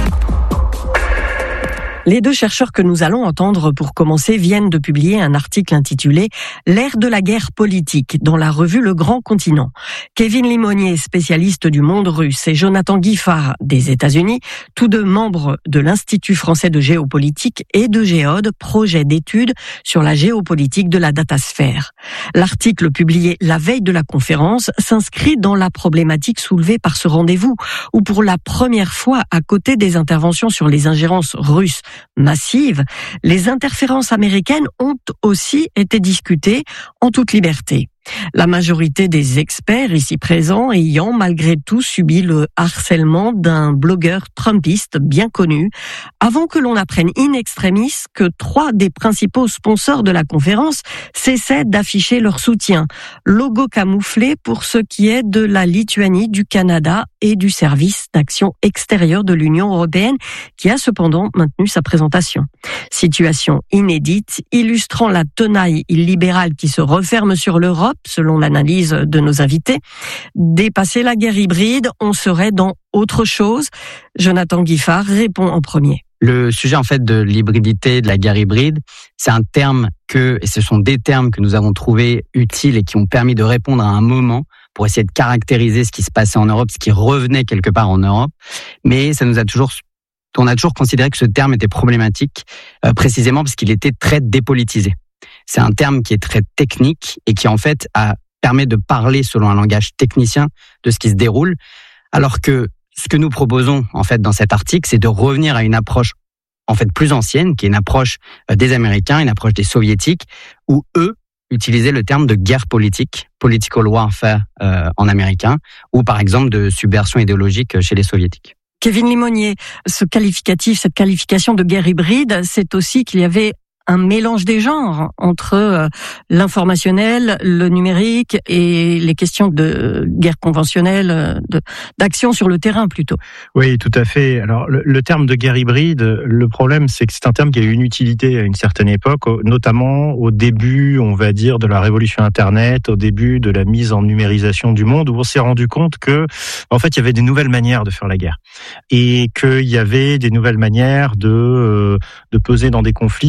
Les deux chercheurs que nous allons entendre pour commencer viennent de publier un article intitulé « L'ère de la guerre politique » dans la revue Le Grand Continent. Kevin Lemonnier, spécialiste du monde russe, et Jonathan Guiffard des États-Unis, tous deux membres de l'Institut français de géopolitique et de Géode, projet d'études sur la géopolitique de la datasphère. L'article publié la veille de la conférence s'inscrit dans la problématique soulevée par ce rendez-vous, où pour la première fois, à côté des interventions sur les ingérences russes massive, les interférences américaines ont aussi été discutées en toute liberté. La majorité des experts ici présents ayant malgré tout subi le harcèlement d'un blogueur trumpiste bien connu, avant que l'on apprenne in extremis que trois des principaux sponsors de la conférence cessaient d'afficher leur soutien, logo camouflé pour ce qui est de la Lituanie, du Canada et du service d'action extérieure de l'Union européenne, qui a cependant maintenu sa présentation. Situation inédite, illustrant la tenaille illibérale qui se referme sur l'Europe, selon l'analyse de nos invités. Dépasser la guerre hybride, on serait dans autre chose. Jonathan Guiffard répond en premier. Le sujet en fait de l'hybridité, de la guerre hybride, c'est un terme que, et ce sont des termes que nous avons trouvés utiles et qui ont permis de répondre à un moment pour essayer de caractériser ce qui se passait en Europe, ce qui revenait quelque part en Europe. Mais ça nous a toujours, on a toujours considéré que ce terme était problématique, euh, précisément parce qu'il était très dépolitisé. C'est un terme qui est très technique et qui en fait a, permet de parler selon un langage technicien de ce qui se déroule, alors que ce que nous proposons en fait dans cet article, c'est de revenir à une approche en fait plus ancienne, qui est une approche des Américains, une approche des Soviétiques, où eux utilisaient le terme de guerre politique, political warfare euh, en américain, ou par exemple de subversion idéologique chez les Soviétiques. Kevin Lemonnier, ce qualificatif, cette qualification de guerre hybride, c'est aussi qu'il y avait un mélange des genres entre euh, l'informationnel, le numérique et les questions de guerre conventionnelle, de, d'action sur le terrain plutôt. Oui, tout à fait. Alors, le, le terme de guerre hybride, le problème, c'est que c'est un terme qui a eu une utilité à une certaine époque, notamment au début, on va dire, de la révolution Internet, au début de la mise en numérisation du monde, où on s'est rendu compte que, en fait, il y avait des nouvelles manières de faire la guerre et qu'il y avait des nouvelles manières de, euh, de peser dans des conflits. Il y avait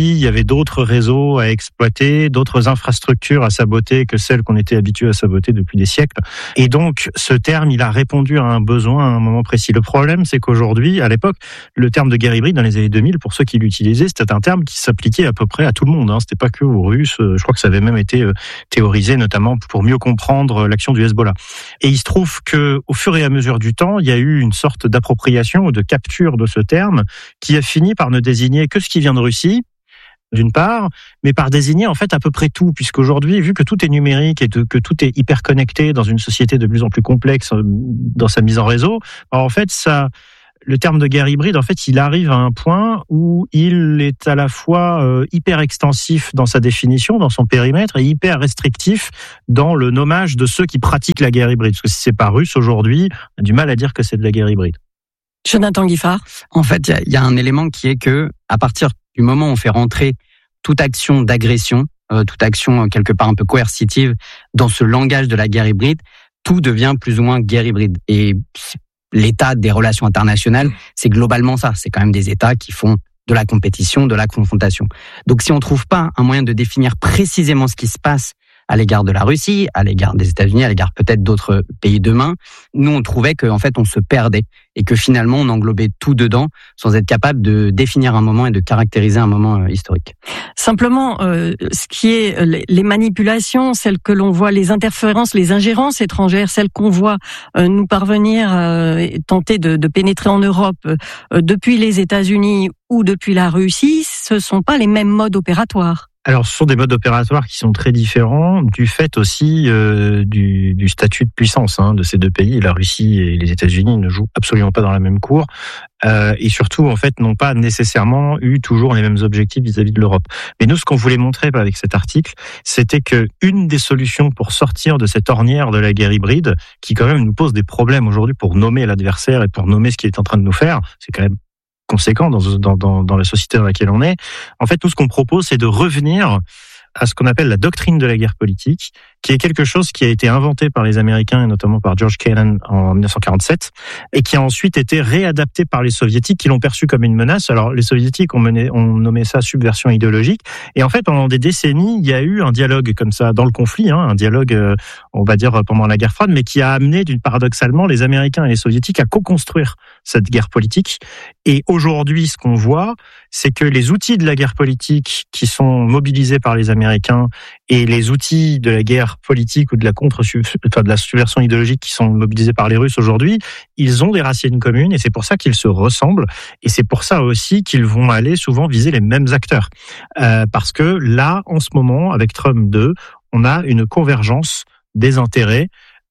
d'autres réseaux à exploiter, d'autres infrastructures à saboter que celles qu'on était habitué à saboter depuis des siècles. Et donc, ce terme, il a répondu à un besoin à un moment précis. Le problème, c'est qu'aujourd'hui, à l'époque, le terme de guerre hybride, dans les années deux mille, pour ceux qui l'utilisaient, c'était un terme qui s'appliquait à peu près à tout le monde. Hein. C'était pas que aux Russes. Je crois que ça avait même été théorisé, notamment pour mieux comprendre l'action du Hezbollah. Et il se trouve que, au fur et à mesure du temps, il y a eu une sorte d'appropriation ou de capture de ce terme qui a fini par ne désigner que ce qui vient de Russie, d'une part, mais par désigner en fait à peu près tout, puisqu'aujourd'hui, vu que tout est numérique et de, que tout est hyper connecté dans une société de plus en plus complexe dans sa mise en réseau, alors en fait, ça, le terme de guerre hybride, en fait, il arrive à un point où il est à la fois euh, hyper extensif dans sa définition, dans son périmètre, et hyper restrictif dans le nommage de ceux qui pratiquent la guerre hybride. Parce que si c'est pas russe aujourd'hui, on a du mal à dire que c'est de la guerre hybride. Jonathan Guiffard. En fait, il y, y a un élément qui est que, à partir du moment où on fait rentrer toute action d'agression, euh, toute action euh, quelque part un peu coercitive dans ce langage de la guerre hybride, tout devient plus ou moins guerre hybride. Et l'état des relations internationales, c'est globalement ça. C'est quand même des États qui font de la compétition, de la confrontation. Donc si on trouve pas un moyen de définir précisément ce qui se passe à l'égard de la Russie, à l'égard des États-Unis, à l'égard peut-être d'autres pays demain, nous on trouvait qu'en fait on se perdait et que finalement on englobait tout dedans sans être capable de définir un moment et de caractériser un moment historique. Simplement, euh, ce qui est les manipulations, celles que l'on voit, les interférences, les ingérences étrangères, celles qu'on voit euh, nous parvenir, euh, tenter de, de pénétrer en Europe euh, depuis les États-Unis ou depuis la Russie, ce sont pas les mêmes modes opératoires. Alors, ce sont des modes opératoires qui sont très différents du fait aussi euh, du, du statut de puissance hein, de ces deux pays. La Russie et les États-Unis ne jouent absolument pas dans la même cour euh, et surtout, en fait, n'ont pas nécessairement eu toujours les mêmes objectifs vis-à-vis de l'Europe. Mais nous, ce qu'on voulait montrer avec cet article, c'était que une des solutions pour sortir de cette ornière de la guerre hybride, qui quand même nous pose des problèmes aujourd'hui pour nommer l'adversaire et pour nommer ce qu'il est en train de nous faire, c'est quand même conséquent dans, dans, dans, dans la société dans laquelle on est. En fait, nous, ce qu'on propose, c'est de revenir à ce qu'on appelle la doctrine de la guerre politique, qui est quelque chose qui a été inventé par les Américains et notamment par George Kennan en dix-neuf cent quarante-sept et qui a ensuite été réadapté par les Soviétiques qui l'ont perçu comme une menace. Alors, les Soviétiques ont, mené, ont nommé ça subversion idéologique et en fait, pendant des décennies, il y a eu un dialogue comme ça dans le conflit, hein, un dialogue, euh, on va dire, pendant la guerre froide, mais qui a amené, d'une paradoxalement, les Américains et les Soviétiques à co-construire cette guerre politique. Et aujourd'hui, ce qu'on voit, c'est que les outils de la guerre politique qui sont mobilisés par les Américains et les outils de la guerre politique ou de la contre, enfin de la subversion idéologique qui sont mobilisés par les Russes aujourd'hui, ils ont des racines communes et c'est pour ça qu'ils se ressemblent et c'est pour ça aussi qu'ils vont aller souvent viser les mêmes acteurs. Euh, parce que là, en ce moment, avec Trump deux, on a une convergence des intérêts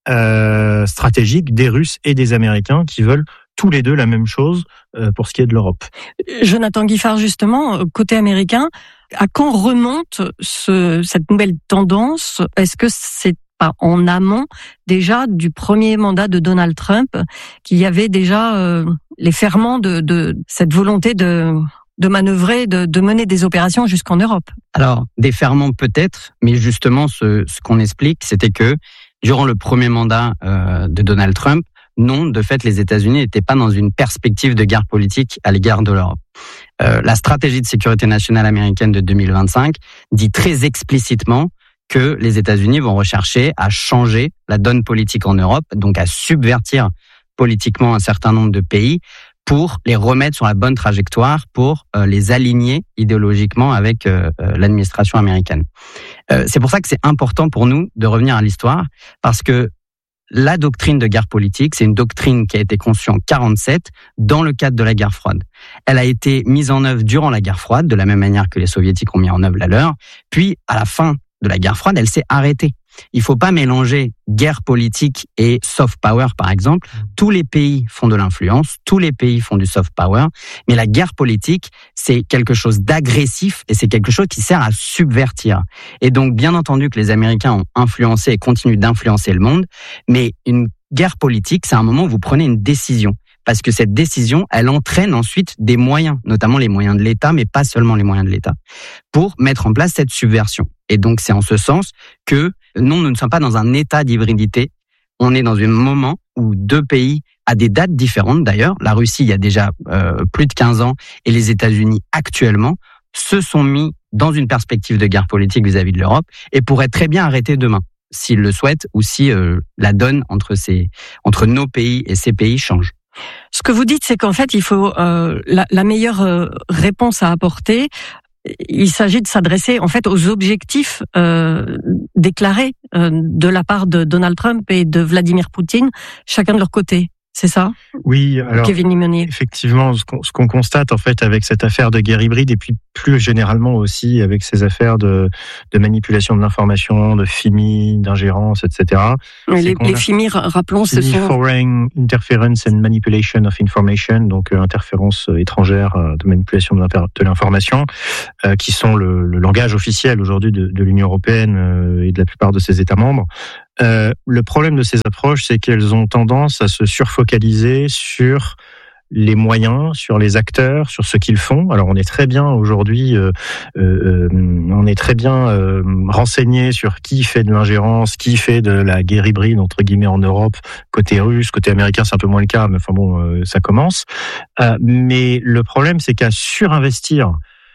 euh, stratégiques des Russes et des Américains qui veulent tous les deux la même chose euh, pour ce qui est de l'Europe. Jonathan Guiffard, justement, côté américain, à quand remonte ce, cette nouvelle tendance ? Est-ce que c'est pas en amont déjà du premier mandat de Donald Trump qu'il y avait déjà euh, les ferments de, de cette volonté de, de manœuvrer, de, de mener des opérations jusqu'en Europe ? Alors, des ferments peut-être, mais justement, ce, ce qu'on explique, c'était que durant le premier mandat euh, de Donald Trump, non, de fait, les États-Unis n'étaient pas dans une perspective de guerre politique à l'égard de l'Europe. Euh, la stratégie de sécurité nationale américaine de deux mille vingt-cinq dit très explicitement que les États-Unis vont rechercher à changer la donne politique en Europe, donc à subvertir politiquement un certain nombre de pays pour les remettre sur la bonne trajectoire, pour euh, les aligner idéologiquement avec euh, euh, l'administration américaine. Euh, c'est pour ça que c'est important pour nous de revenir à l'histoire, parce que la doctrine de guerre politique, c'est une doctrine qui a été conçue en quarante-sept dans le cadre de la guerre froide. Elle a été mise en œuvre durant la guerre froide, de la même manière que les Soviétiques ont mis en œuvre la leur. Puis, à la fin de la guerre froide, elle s'est arrêtée. Il ne faut pas mélanger guerre politique et soft power, par exemple. Tous les pays font de l'influence, tous les pays font du soft power, mais la guerre politique, c'est quelque chose d'agressif et c'est quelque chose qui sert à subvertir. Et donc, bien entendu que les Américains ont influencé et continuent d'influencer le monde, mais une guerre politique, c'est un moment où vous prenez une décision. Parce que cette décision, elle entraîne ensuite des moyens, notamment les moyens de l'État, mais pas seulement les moyens de l'État, pour mettre en place cette subversion. Et donc, c'est en ce sens que non, nous ne sommes pas dans un état d'hybridité. On est dans un moment où deux pays, à des dates différentes d'ailleurs, la Russie il y a déjà euh, plus de quinze ans et les États-Unis actuellement, se sont mis dans une perspective de guerre politique vis-à-vis de l'Europe et pourrait très bien arrêter demain, s'il le souhaite ou si euh, la donne entre, ces, entre nos pays et ces pays change. Ce que vous dites, c'est qu'en fait, il faut euh, la, la meilleure euh, réponse à apporter. Il s'agit de s'adresser en fait aux objectifs euh, déclarés euh, de la part de Donald Trump et de Vladimir Poutine, chacun de leur côté. C'est ça ? Oui, alors Kevin Limonier. Effectivement, ce qu'on, ce qu'on constate en fait avec cette affaire de guerre hybride et puis plus généralement aussi avec ces affaires de, de manipulation de l'information, de F I M I, d'ingérence, et cetera. Les, les F I M I, rappelons, ce sont Foreign Interference and Manipulation of Information, donc euh, interférence étrangère euh, de manipulation de, de l'information, euh, qui sont le, le langage officiel aujourd'hui de, de l'Union européenne euh, et de la plupart de ses États membres. Euh, le problème de ces approches, c'est qu'elles ont tendance à se surfocaliser sur les moyens, sur les acteurs, sur ce qu'ils font. Alors on est très bien aujourd'hui, euh, euh, on est très bien euh, renseigné sur qui fait de l'ingérence, qui fait de la guerre hybride entre guillemets en Europe, côté russe, côté américain c'est un peu moins le cas, mais enfin bon, euh, ça commence. Euh, mais le problème, c'est qu'à surinvestir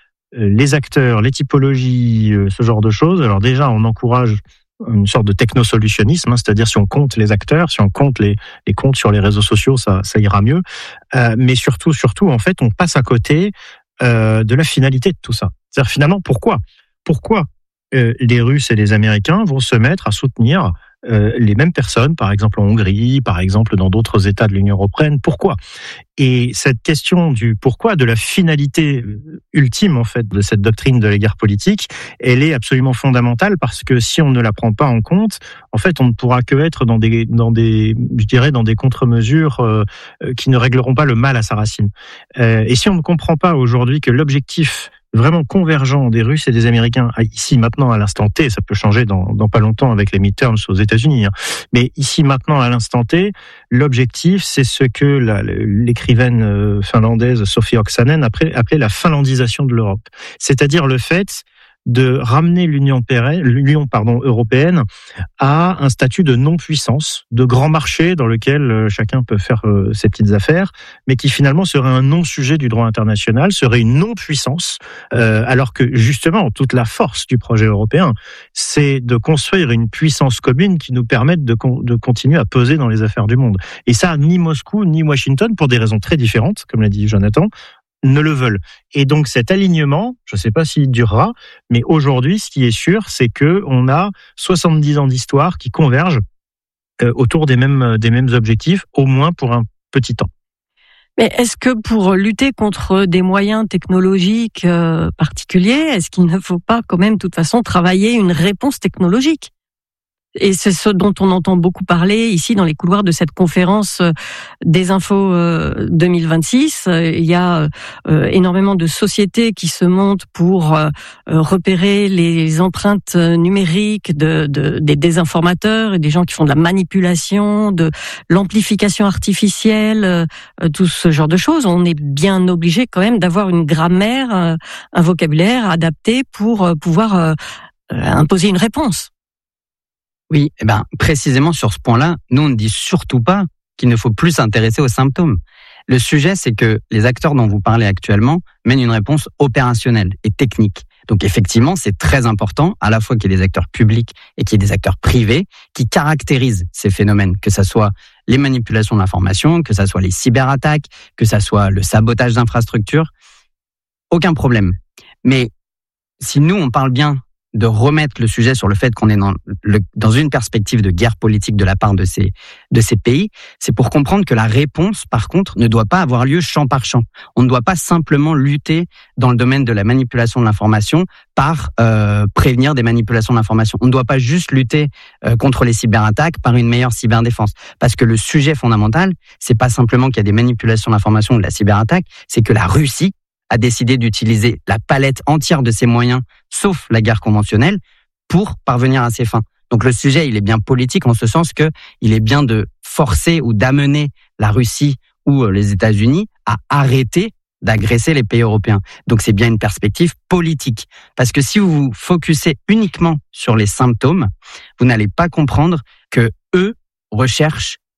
les acteurs, les typologies, euh, ce genre de choses. Alors déjà, on encourage une sorte de technosolutionnisme, hein, c'est-à-dire si on compte les acteurs, si on compte les, les comptes sur les réseaux sociaux, ça, ça ira mieux. Euh, mais surtout, surtout, en fait, on passe à côté euh, de la finalité de tout ça. C'est-à-dire finalement, pourquoi Pourquoi euh, les Russes et les Américains vont se mettre à soutenir euh, les mêmes personnes, par exemple en Hongrie, par exemple dans d'autres États de l'Union européenne. Pourquoi ? Et cette question du pourquoi, de la finalité ultime en fait de cette doctrine de la guerre politique, elle est absolument fondamentale parce que si on ne la prend pas en compte, en fait, on ne pourra que être dans des, dans des, je dirais, dans des contre-mesures euh, qui ne régleront pas le mal à sa racine. Euh, et si on ne comprend pas aujourd'hui que l'objectif vraiment convergent des Russes et des Américains, ici, maintenant, à l'instant T, ça peut changer dans, dans pas longtemps avec les midterms aux États-Unis, hein. Mais ici, maintenant, à l'instant T, l'objectif, c'est ce que la, l'écrivaine finlandaise Sophie Oksanen appelait, appelait la finlandisation de l'Europe. C'est-à-dire le fait de ramener l'Union, l'Union pardon, européenne à un statut de non-puissance, de grand marché dans lequel chacun peut faire euh, ses petites affaires, mais qui finalement serait un non-sujet du droit international, serait une non-puissance, euh, alors que justement, toute la force du projet européen, c'est de construire une puissance commune qui nous permette de, con- de continuer à peser dans les affaires du monde. Et ça, ni Moscou, ni Washington, pour des raisons très différentes, comme l'a dit Jonathan, ne le veulent. Et donc cet alignement, je ne sais pas s'il durera, mais aujourd'hui, ce qui est sûr, c'est que on a soixante-dix ans d'histoire qui convergent euh, autour des mêmes, des mêmes objectifs, au moins pour un petit temps. Mais est-ce que pour lutter contre des moyens technologiques euh, particuliers, est-ce qu'il ne faut pas quand même, de toute façon, travailler une réponse technologique ? Et c'est ce dont on entend beaucoup parler ici dans les couloirs de cette conférence des infos deux mille vingt-six. Il y a énormément de sociétés qui se montent pour repérer les empreintes numériques de, de, des désinformateurs et des gens qui font de la manipulation, de l'amplification artificielle, tout ce genre de choses. On est bien obligé quand même d'avoir une grammaire, un vocabulaire adapté pour pouvoir imposer une réponse. Oui, eh ben, précisément sur ce point-là, nous on ne dit surtout pas qu'il ne faut plus s'intéresser aux symptômes. Le sujet, c'est que les acteurs dont vous parlez actuellement mènent une réponse opérationnelle et technique. Donc effectivement, c'est très important à la fois qu'il y ait des acteurs publics et qu'il y ait des acteurs privés qui caractérisent ces phénomènes, que ce soit les manipulations de l'information, que ce soit les cyberattaques, que ce soit le sabotage d'infrastructures. Aucun problème. Mais si nous, on parle bien de remettre le sujet sur le fait qu'on est dans, le, dans une perspective de guerre politique de la part de ces, de ces pays, c'est pour comprendre que la réponse, par contre, ne doit pas avoir lieu champ par champ. On ne doit pas simplement lutter dans le domaine de la manipulation de l'information par euh, prévenir des manipulations de l'information. On ne doit pas juste lutter euh, contre les cyberattaques par une meilleure cyberdéfense. Parce que le sujet fondamental, c'est pas simplement qu'il y a des manipulations de l'information ou de la cyberattaque, c'est que la Russie a décidé d'utiliser la palette entière de ses moyens, sauf la guerre conventionnelle, pour parvenir à ses fins. Donc le sujet, il est bien politique en ce sens que il est bien de forcer ou d'amener la Russie ou les États-Unis à arrêter d'agresser les pays européens. Donc c'est bien une perspective politique. Parce que si vous vous focussez uniquement sur les symptômes, vous n'allez pas comprendre que eux recherchent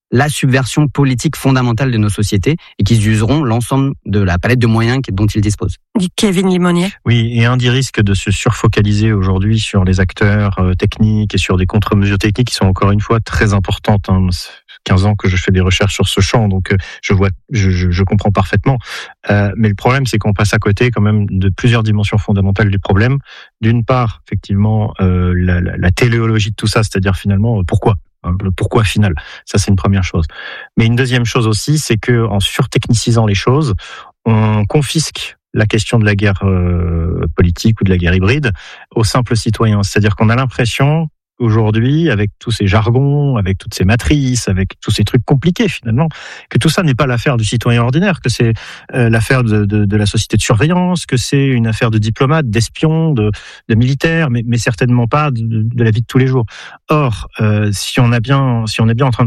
la subversion politique fondamentale de nos sociétés et qu'ils useront l'ensemble de la palette de moyens dont ils disposent. Dit Kevin Limonier. Oui, et un des risques de se surfocaliser aujourd'hui sur les acteurs euh, techniques et sur des contre-mesures techniques qui sont encore une fois très importantes. Hein. quinze ans que je fais des recherches sur ce champ, donc euh, je vois, je, je, je comprends parfaitement. Euh, mais le problème, c'est qu'on passe à côté quand même de plusieurs dimensions fondamentales du problème. D'une part, effectivement, euh, la, la, la téléologie de tout ça, c'est-à-dire finalement, euh, pourquoi le pourquoi final. Ça, c'est une première chose. Mais une deuxième chose aussi, c'est que en surtechnicisant les choses, on confisque la question de la guerre euh, politique ou de la guerre hybride aux simples citoyens. C'est-à-dire qu'on a l'impression aujourd'hui, avec tous ces jargons, avec toutes ces matrices, avec tous ces trucs compliqués finalement, que tout ça n'est pas l'affaire du citoyen ordinaire, que c'est euh, l'affaire de, de, de la société de surveillance, que c'est une affaire de diplomates, d'espions, de, de militaires, mais, mais certainement pas de, de la vie de tous les jours. Or, euh, si on a bien, si on est bien en train de